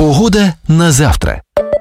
Погода на завтра.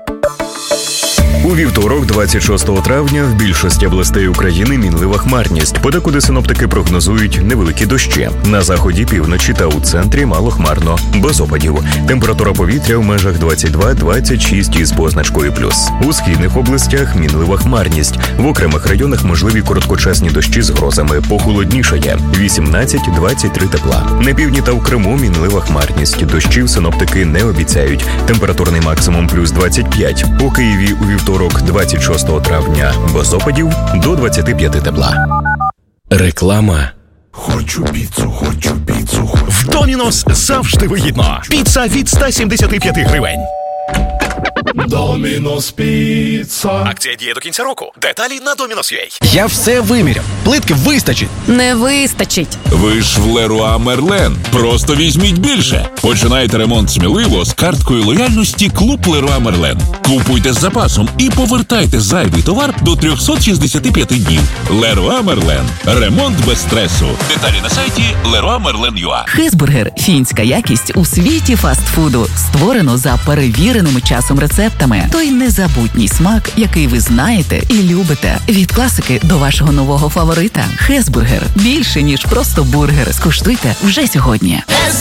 У вівторок, 26 травня, в більшості областей України мінлива хмарність. Подекуди синоптики прогнозують невеликі дощі. На заході, півночі та у центрі малохмарно, без опадів. Температура повітря в межах 22-26 із позначкою плюс. У східних областях мінлива хмарність. В окремих районах можливі короткочасні дощі з грозами. Похолоднішає. 18-23 тепла. На півдні та в Криму мінлива хмарність. Дощів синоптики не обіцяють. Температурний максимум плюс 25. У Києві у вівторок, 26 травня, без опадів до 25 тепла. Реклама. Хочу піцу. В Домінос завжди вигідно. Піца від 175 гривень. Домінос Піца. Акція діє до кінця року. Деталі на Domino's.ua. Я все виміряв. Плитки вистачить. Не вистачить. Ви ж в Леруа Мерлен. Просто візьміть більше. Починайте ремонт сміливо з карткою лояльності Клуб Леруа Мерлен. Купуйте з запасом і повертайте зайвий товар до 365 днів. Леруа Мерлен. Ремонт без стресу. Деталі на сайті leroymerlen.ua. Хезбургер – фінська якість у світі фастфуду. Створено за перевіреними часом рецептами. Той незабутній смак, який ви знаєте і любите. Від класики до вашого нового фаворита. Хезбургер – більше, ніж просто бургер. Скуштуйте вже сьогодні.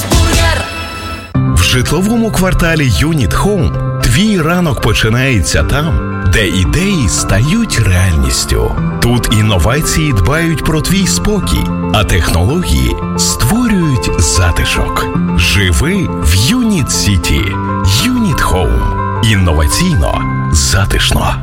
В житловому кварталі Unit Home твій ранок починається там, де ідеї стають реальністю. Тут інновації дбають про твій спокій, а технології створюють затишок. Живи в Unit City. Unit Home. Інноваційно, затишно.